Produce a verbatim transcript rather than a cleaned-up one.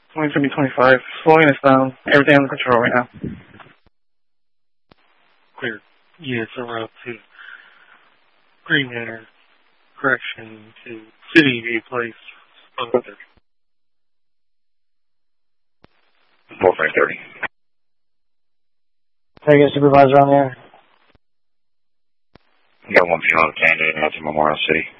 twenty-three twenty-five, slowing us down. Everything under control right now. Clear. Units en route to Green Manor, correction to City View Place, four five thirty. Can I get a supervisor on there? You got one female candidate out to Memorial City.